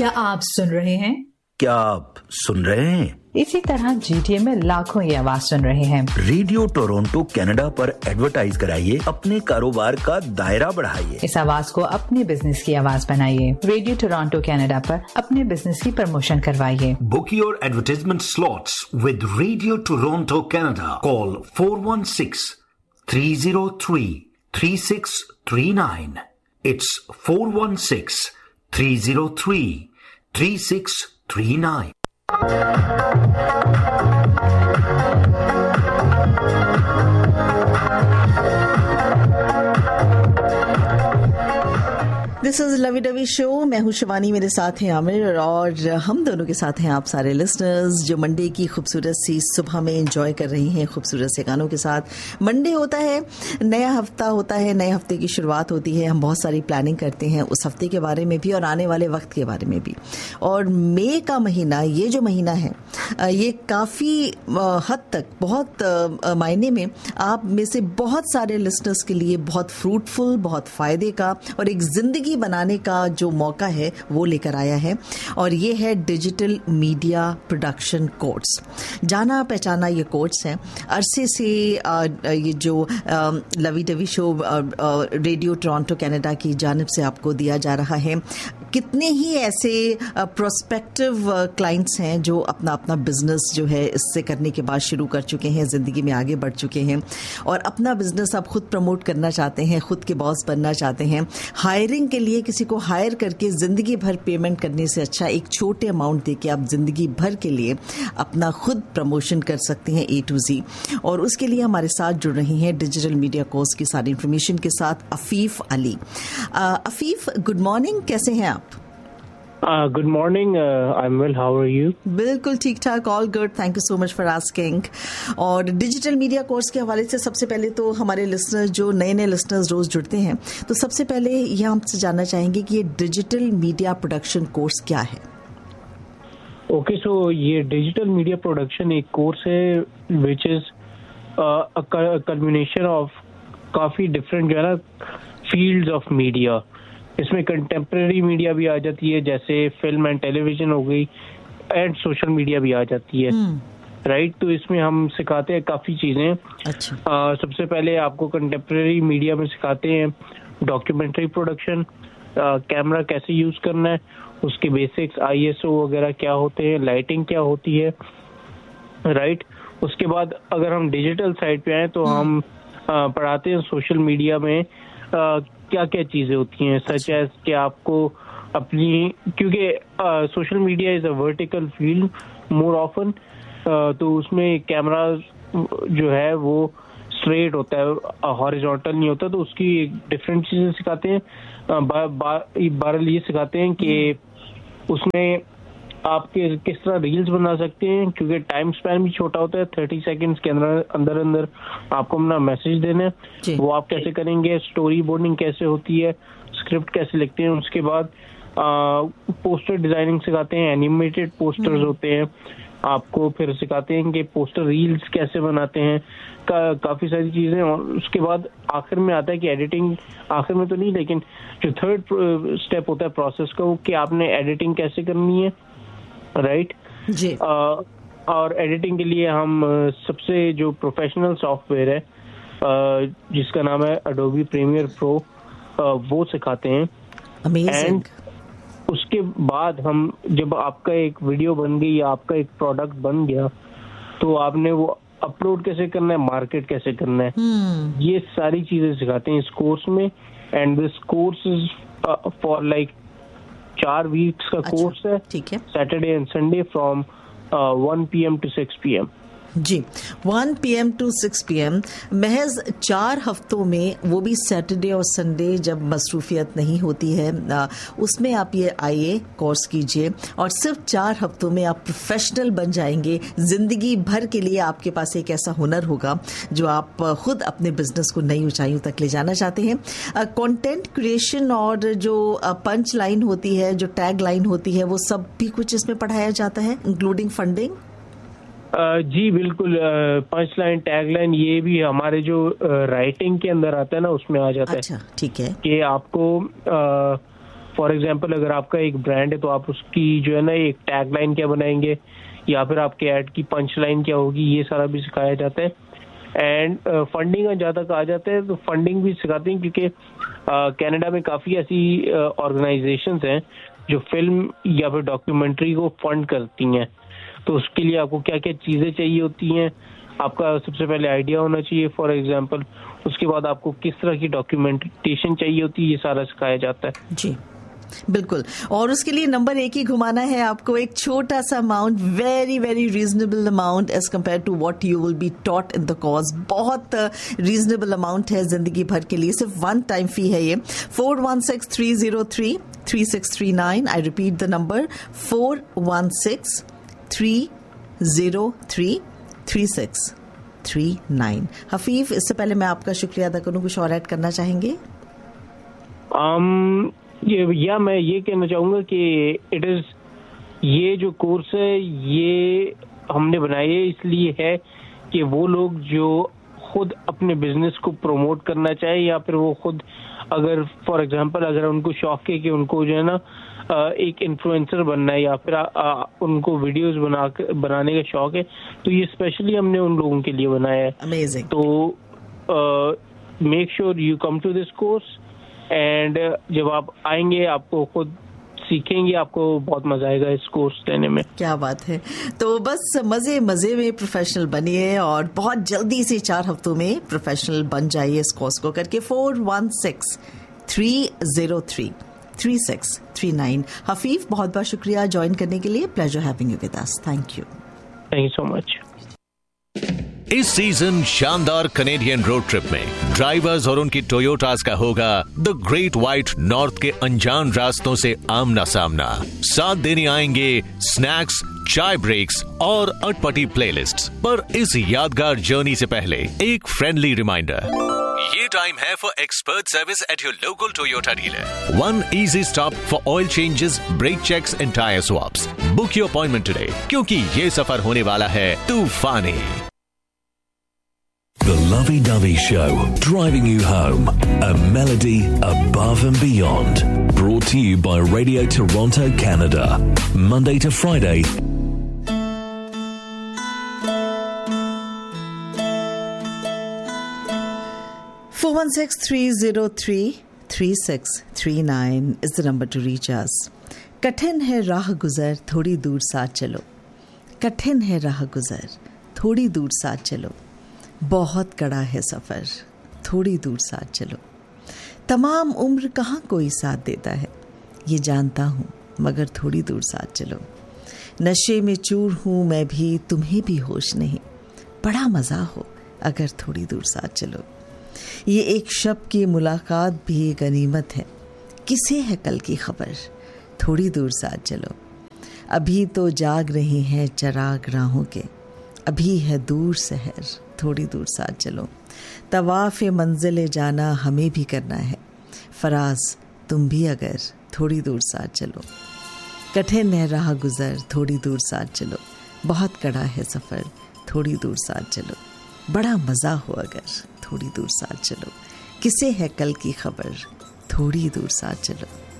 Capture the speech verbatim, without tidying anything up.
क्या आप सुन रहे हैं? क्या आप सुन रहे हैं? इसी तरह जीटीए में लाखों ये आवाज सुन रहे हैं। रेडियो टोरंटो कनाडा पर एडवर्टाइज कराइए, अपने कारोबार का दायरा बढ़ाइए। इस आवाज को अपने बिजनेस की आवाज बनाइए। रेडियो टोरंटो कनाडा पर अपने बिजनेस की प्रमोशन करवाइए। Book your advertisement slots with radio Toronto Canada. Call four one six three zero three three six three nine. It's four one six three zero three three six three nine. This is lovey dovey show. मैं हूं शिवानी, मेरे साथ हैं आमिर और हम दोनों के साथ हैं आप सारे लिसनर्स जो मंडे की खूबसूरत सी सुबह में एंजॉय कर रही हैं खूबसूरत से गानों के साथ। मंडे होता है, नया हफ्ता होता है, नए हफ्ते की शुरुआत होती है। हम बहुत सारी प्लानिंग करते हैं उस हफ्ते के बारे में भी और आने वाले वक्त के बारे में भी। और मई का महीना, ये जो महीना है, ये काफ़ी हद तक बहुत मायने में आप में से बहुत सारे लिसनर्स के लिए बहुत फ्रूटफुल, बहुत फ़ायदे का और एक ज़िंदगी बनाने का जो मौका है वो लेकर आया है। और ये है डिजिटल मीडिया प्रोडक्शन कोर्स। जाना पहचाना ये कोर्स है। अरसे से आ, ये जो आ, लवी डवी शो आ, आ, रेडियो टोरंटो कनाडा की जानिब से आपको दिया जा रहा है। कितने ही ऐसे प्रोस्पेक्टिव क्लाइंट्स हैं जो अपना अपना बिजनेस जो है इससे करने के बाद शुरू कर चुके हैं, ज़िंदगी में आगे बढ़ चुके हैं और अपना बिजनेस अब खुद प्रमोट करना चाहते हैं, खुद के बॉस बनना चाहते हैं। हायरिंग के लिए किसी को हायर करके ज़िंदगी भर पेमेंट करने से अच्छा एक छोटे अमाउंट देके आप ज़िंदगी भर के लिए अपना खुद प्रमोशन कर सकते हैं ए टू जी। और उसके लिए हमारे साथ जुड़ रही हैं डिजिटल मीडिया कोर्स की सारी इन्फॉर्मेशन के साथ Afif Ali. Afif, good morning, कैसे हैं आप? Good morning, I am well, how are you? बिल्कुल ठीक ठाक, all good, thank you so much for asking. और डिजिटल मीडिया कोर्स के हवाले से सबसे पहले तो हमारे लिसनर्स, जो नए नए लिसनर्स रोज जुड़ते हैं, तो सबसे पहले ये हमसे जानना चाहेंगे कि ये डिजिटल मीडिया प्रोडक्शन कोर्स क्या है? ओके, सो ये डिजिटल मीडिया प्रोडक्शन एक कोर्स है which is a culmination of काफ़ी डिफरेंट जो है ना फील्ड्स ऑफ मीडिया। इसमें कंटेम्प्रेरी मीडिया भी आ जाती है, जैसे फिल्म एंड टेलीविजन हो गई, एंड सोशल मीडिया भी आ जाती है, राइट। तो इसमें हम सिखाते हैं काफ़ी चीज़ें। अच्छा। आ, सबसे पहले आपको कंटेम्प्रेरी मीडिया में सिखाते हैं डॉक्यूमेंट्री प्रोडक्शन, कैमरा कैसे यूज़ करना है, उसके बेसिक्स, आई एस ओ वगैरह क्या होते हैं, लाइटिंग क्या होती है, राइट। उसके बाद अगर हम डिजिटल साइड पे आए तो हम आ, पढ़ाते हैं सोशल मीडिया में आ, क्या क्या चीज़ें होती हैं, सच एज कि आपको अपनी, क्योंकि social media is a vertical field more often, तो उसमें कैमरा जो है वो स्ट्रेट होता है, हॉरिजॉन्टल नहीं होता, तो उसकी डिफरेंट चीज़ें सिखाते हैं। बहरहाल ये सिखाते हैं कि उसमें आप किस तरह रील्स बना सकते हैं, क्योंकि टाइम स्पैन भी छोटा होता है, थर्टी सेकेंड्स के अंदर अंदर अंदर आपको अपना मैसेज देना है, वो आप कैसे करेंगे, स्टोरी बोर्डिंग कैसे होती है, स्क्रिप्ट कैसे लिखते हैं। उसके बाद आ, पोस्टर डिजाइनिंग सिखाते हैं, एनिमेटेड पोस्टर्स होते हैं, आपको फिर सिखाते हैं कि पोस्टर रील्स कैसे बनाते हैं, का, काफ़ी सारी चीज़ें। और उसके बाद आखिर में आता है कि एडिटिंग, आखिर में तो नहीं लेकिन जो थर्ड स्टेप होता है प्रोसेस का, वो कि आपने एडिटिंग कैसे करनी है, राइट जी। आ, और एडिटिंग के लिए हम सबसे जो प्रोफेशनल सॉफ्टवेयर है आ, जिसका नाम है अडोबी प्रीमियर प्रो, वो सिखाते हैं। अमेजिंग। उसके बाद हम, जब आपका एक वीडियो बन गई या आपका एक प्रोडक्ट बन गया, तो आपने वो अपलोड कैसे करना है, मार्केट कैसे करना है, hmm. ये सारी चीजें सिखाते हैं इस कोर्स में। And this course is for like चार वीक्स का कोर्स है, ठीक है, Saturday and Sunday from one P M to six P M G. One P M to six P M महज चार हफ्तों में, वो भी सैटरडे और संडे जब मसरूफियत नहीं होती है, उसमें आप ये आइए, कोर्स कीजिए और सिर्फ चार हफ्तों में आप प्रोफेशनल बन जाएंगे। ज़िंदगी भर के लिए आपके पास एक ऐसा हुनर होगा जो आप खुद अपने बिजनेस को नई ऊंचाइयों तक ले जाना चाहते हैं। कंटेंट क्रिएशन और जो पंच लाइन होती है, जो टैग लाइन होती है, वो सब भी कुछ इसमें पढ़ाया जाता है, इंक्लूडिंग फंडिंग। Uh, जी बिल्कुल, पंच लाइन, टैग लाइन, ये भी हमारे जो राइटिंग uh, के अंदर आता है ना, उसमें आ जाता अच्छा, है। ठीक है, कि आपको फॉर एग्जांपल अगर आपका एक ब्रांड है तो आप उसकी जो है ना एक टैग लाइन क्या बनाएंगे, या फिर आपके ऐड की पंच लाइन क्या होगी, ये सारा भी सिखाया जाता है। एंड फंडिंग uh, ज़्यादा कहा जाता है तो फंडिंग भी सिखाते हैं, क्योंकि कनाडा uh, में काफ़ी ऐसी ऑर्गेनाइजेशंस uh, हैं जो फिल्म या फिर डॉक्यूमेंट्री को फंड करती हैं। तो उसके लिए आपको क्या क्या चीज़ें चाहिए होती हैं, आपका सबसे पहले आइडिया होना चाहिए फॉर एग्जांपल, उसके बाद आपको किस तरह की डॉक्यूमेंटेशन चाहिए होती है, ये सारा सिखाया जाता है। जी बिल्कुल। और उसके लिए नंबर एक ही घुमाना है आपको, एक छोटा सा amount, very very reasonable amount as compare to what you will be taught in the course. बहुत रीजनेबल अमाउंट है जिंदगी भर के लिए, सिर्फ वन टाइम फी है ये। Four one six three zero three three six three nine. I repeat the number, four one six three zero three three six three nine. हफीफ, इससे पहले मैं आपका शुक्रिया अदा करूँ, कुछ और ऐड करना चाहेंगे? um, ये या मैं ये कहना चाहूँगा कि इट इज़, ये जो कोर्स है ये हमने बनाए इसलिए है कि वो लोग जो खुद अपने बिजनेस को प्रमोट करना चाहे, या फिर वो खुद अगर फॉर एग्जांपल अगर उनको शौक है कि उनको जो है ना एक इन्फ्लुएंसर बनना है, या फिर आ, आ, उनको वीडियोस बना बनाने का शौक है, तो ये स्पेशली हमने उन लोगों के लिए बनाया है। Amazing. तो make sure you come to this course, and जब आप आएंगे आपको खुद सीखेंगे, आपको बहुत मजा आएगा इस कोर्स लेने में। क्या बात है। तो बस मजे मजे में प्रोफेशनल बनिए और बहुत जल्दी से चार हफ्तों में प्रोफेशनल बन जाइए इस कोर्स को करके। Four one six three zero three three six three nine. हफीफ, बहुत बहुत शुक्रिया ज्वाइन करने के लिए। Pleasure having you with us. Thank you. Thank you so much. इस सीजन शानदार कनेडियन रोड ट्रिप में ड्राइवर्स और उनकी टोयोटास का होगा द ग्रेट व्हाइट नॉर्थ के अनजान रास्तों से आमना सामना। साथ देने आएंगे स्नैक्स, चाय ब्रेक्स और अटपटी प्लेलिस्ट्स। पर इस यादगार जर्नी से पहले एक फ्रेंडली रिमाइंडर, ये टाइम है for expert service at your local Toyota dealer. One easy stop for oil changes, break checks and tyre swaps. Book your appointment today, क्योंकि ये सफर होने वाला है तूफानी। The Lovey-Dovey Show, driving you home. A melody above and beyond. Brought to you by Radio Toronto, Canada. Monday to Friday. four one six three zero three three six three nine is the number to reach us. कठिन है राह गुजर, थोड़ी दूर साथ चलो। कठिन है राह गुजर, थोड़ी दूर साथ चलो। बहुत कड़ा है सफ़र, थोड़ी दूर साथ चलो। तमाम उम्र कहाँ कोई साथ देता है, ये जानता हूँ, मगर थोड़ी दूर साथ चलो। नशे में चूर हूँ मैं भी, तुम्हें भी होश नहीं। बड़ा मज़ा हो अगर थोड़ी दूर साथ चलो। ये एक शब की मुलाकात भी गनीमत है, किसे है कल की खबर, थोड़ी दूर साथ चलो। अभी तो जाग रहे हैं चराग राहों के, अभी है दूर शहर, थोड़ी दूर साथ चलो। तवाफ़े मंजिल जाना हमें भी करना है, फराज तुम भी अगर थोड़ी दूर साथ चलो। कठिन है राह गुजर, थोड़ी दूर साथ चलो। बहुत कड़ा है सफ़र, थोड़ी दूर साथ चलो। बड़ा मज़ा हो अगर थोड़ी दूर साथ चलो। किसे है कल की खबर, थोड़ी दूर साथ चलो।